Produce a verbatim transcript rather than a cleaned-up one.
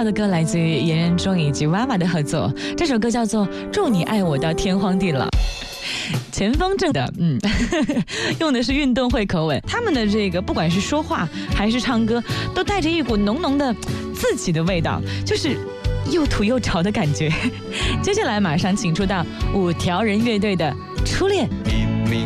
的歌来自于严仁中以及娃娃的合作，这首歌叫做《祝你爱我到天荒地老》。前方正的，嗯，用的是运动会口吻，他们的这个不管是说话还是唱歌，都带着一股浓浓的自己的味道，就是又土又潮的感觉。接下来马上请出到五条人乐队的《初恋》。